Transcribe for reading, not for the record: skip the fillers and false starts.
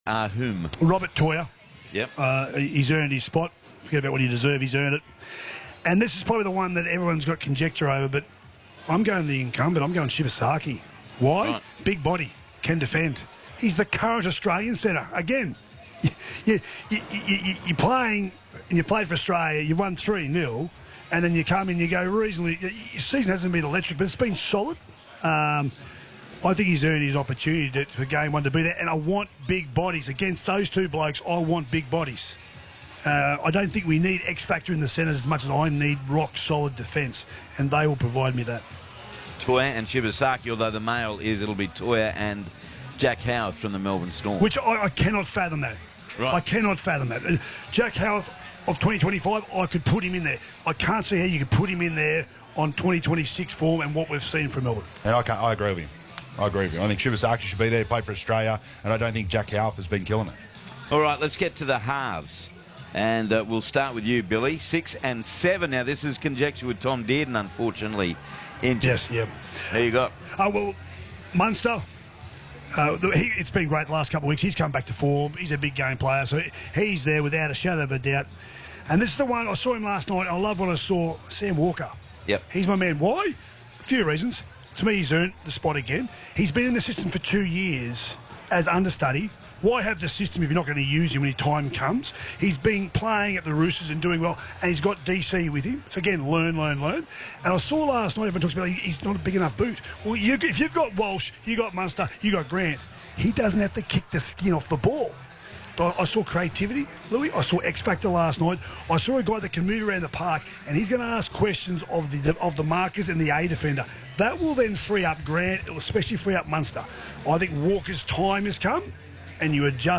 Whom? Robert Toyer. Yep. He's earned his spot. Forget about what he deserved. He's earned it. And this is probably the one that everyone's got conjecture over, but I'm going the incumbent. I'm going Shibasaki. Why? Right. Big body, can defend. He's the current Australian centre. Again, you're playing, and you played for Australia, you won 3-0, and then you come in, you go reasonably. Your season hasn't been electric, but it's been solid. I think he's earned his opportunity for game one to be there, and I want big bodies. Against those two blokes, I want big bodies. I don't think we need X factor in the centres as much as I need rock solid defence, and they will provide me that. Toyer and Shibasaki, although the male it'll be Toyer and Jack Howarth from the Melbourne Storm. Which I cannot fathom that. Right. I cannot fathom that. Jack Howarth of 2025, I could put him in there. I can't see how you could put him in there on 2026 form and what we've seen from Melbourne. And I agree with you. I think Shibasaki should be there, play for Australia, and I don't think Jack Howarth has been killing it. All right, let's get to the halves. And we'll start with you, Billy. 6 and 7. Now, this is conjecture with Tom Dearden, unfortunately, injured. Yes, yeah. There you go. Well, Munster, it's been great the last couple of weeks. He's come back to form. He's a big game player, so he's there without a shadow of a doubt. And this is the one, I saw him last night. I love what I saw. Sam Walker. Yep. He's my man. Why? A few reasons. To me, he's earned the spot again. He's been in the system for 2 years as understudy. Why have the system if you're not going to use him when his time comes? He's been playing at the Roosters and doing well, and he's got DC with him. So, again, learn. And I saw last night, everyone talks about he's not a big enough boot. Well, if you've got Walsh, you got Munster, you got Grant, he doesn't have to kick the skin off the ball. But I saw creativity, Louis. I saw X Factor last night. I saw a guy that can move around the park, and he's going to ask questions of the markers and the A defender. That will then free up Grant. It will especially free up Munster. I think Walker's time has come, and you adjust